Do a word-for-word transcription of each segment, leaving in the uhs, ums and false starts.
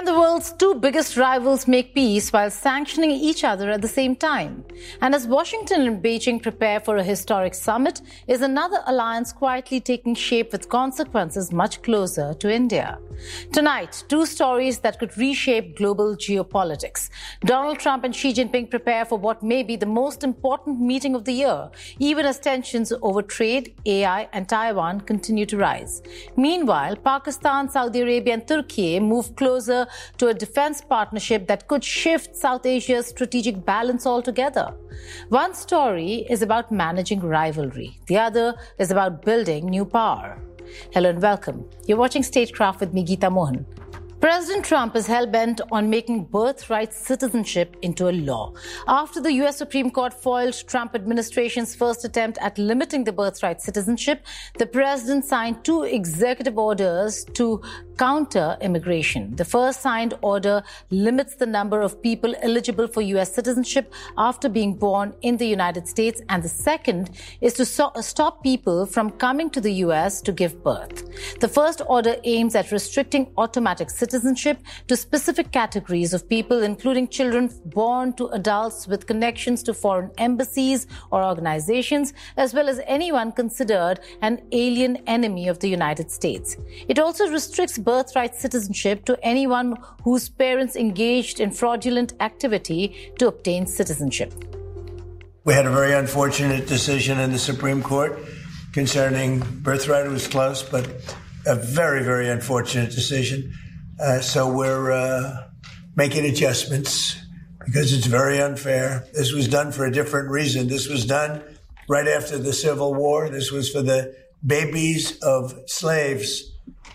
Can the world's two biggest rivals make peace while sanctioning each other at the same time? And as Washington and Beijing prepare for a historic summit, is another alliance quietly taking shape with consequences much closer to India? Tonight, two stories that could reshape global geopolitics. Donald Trump and Xi Jinping prepare for what may be the most important meeting of the year, even as tensions over trade, A I and Taiwan continue to rise. Meanwhile, Pakistan, Saudi Arabia and Turkey move closer to a defense partnership that could shift South Asia's strategic balance altogether. One story is about managing rivalry. The other is about building new power. Hello and welcome. You're watching Statecraft with me, Geeta Mohan. President Trump is hell-bent on making birthright citizenship into a law. After the U S Supreme Court foiled Trump administration's first attempt at limiting the birthright citizenship, the president signed two executive orders to counter immigration. The first signed order limits the number of people eligible for U S citizenship after being born in the United States, and the second is to so- stop people from coming to the U S to give birth. The first order aims at restricting automatic citizenship to specific categories of people, including children born to adults with connections to foreign embassies or organizations, as well as anyone considered an alien enemy of the United States. It also restricts birthright citizenship to anyone whose parents engaged in fraudulent activity to obtain citizenship. We had a very unfortunate decision in the Supreme Court concerning birthright. It was close, but a very, very unfortunate decision. Uh, so we're uh, making adjustments because it's very unfair. This was done for a different reason. This was done right after the Civil War. This was for the babies of slaves.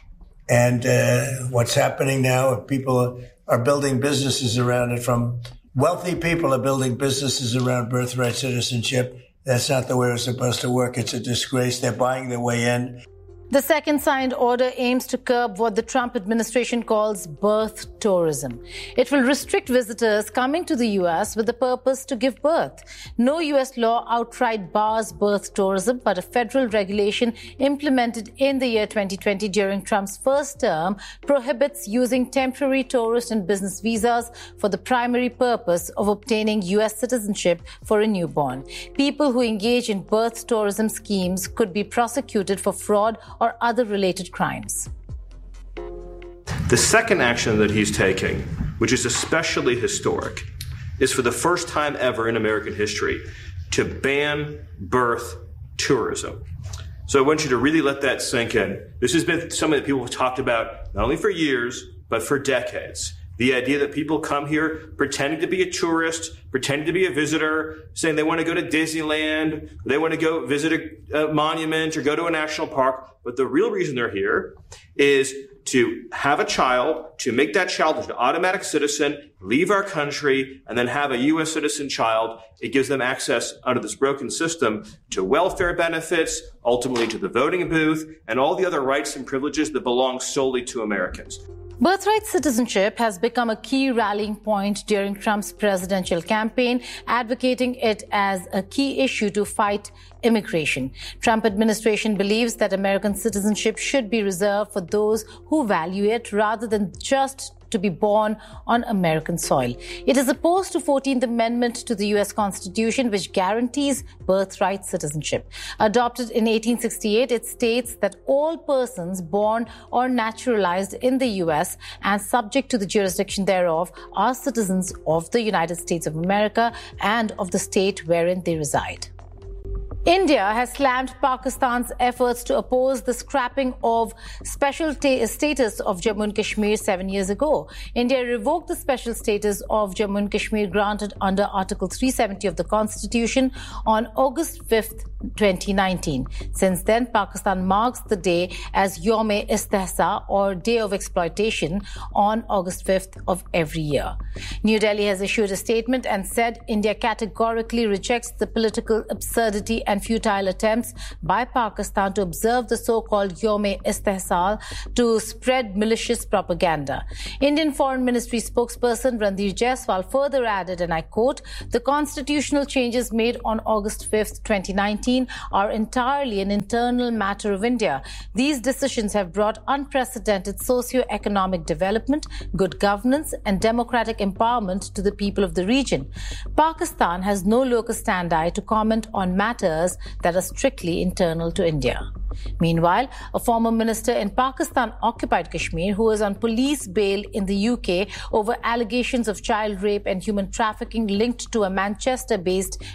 And uh, what's happening now, people are building businesses around it. From wealthy people are building businesses around birthright citizenship. That's not the way it's supposed to work. It's a disgrace. They're buying their way in. The second signed order aims to curb what the Trump administration calls birth tourism. It will restrict visitors coming to the U S with the purpose to give birth. No U S law outright bars birth tourism, but a federal regulation implemented in the year twenty twenty during Trump's first term prohibits using temporary tourist and business visas for the primary purpose of obtaining U S citizenship for a newborn. People who engage in birth tourism schemes could be prosecuted for fraud or other related crimes. The second action that he's taking, which is especially historic, is for the first time ever in American history to ban birth tourism. So I want you to really let that sink in. This has been something that people have talked about not only for years, but for decades. The idea that people come here pretending to be a tourist, pretending to be a visitor, saying they want to go to Disneyland, they want to go visit a, a monument or go to a national park. But the real reason they're here is to have a child, to make that child an automatic citizen, leave our country, and then have a U S citizen child. It gives them access under this broken system to welfare benefits, ultimately to the voting booth, and all the other rights and privileges that belong solely to Americans. Birthright citizenship has become a key rallying point during Trump's presidential campaign, advocating it as a key issue to fight immigration. Trump administration believes that American citizenship should be reserved for those who value it rather than just to be born on American soil. It is opposed to fourteenth Amendment to the U S Constitution, which guarantees birthright citizenship. Adopted in eighteen sixty-eight, it states that all persons born or naturalized in the U S and subject to the jurisdiction thereof are citizens of the United States of America and of the state wherein they reside. India has slammed Pakistan's efforts to oppose the scrapping of special ta- status of Jammu and Kashmir seven years ago. India revoked the special status of Jammu and Kashmir granted under Article three seventy of the Constitution on August fifth, twenty nineteen. Since then, Pakistan marks the day as Yom-e-Istehsa, or Day of Exploitation, on August fifth of every year. New Delhi has issued a statement and said India categorically rejects the political absurdity and futile attempts by Pakistan to observe the so-called Yom-e-Istihsal to spread malicious propaganda. Indian Foreign Ministry spokesperson Randhir Jaiswal further added, and I quote, "The constitutional changes made on August fifth, twenty nineteen are entirely an internal matter of India. These decisions have brought unprecedented socio-economic development, good governance and democratic empowerment to the people of the region. Pakistan has no locus standi to comment on matters that are strictly internal to India." Meanwhile, a former minister in Pakistan-occupied Kashmir who is on police bail in the U K over allegations of child rape and human trafficking linked to a Manchester-based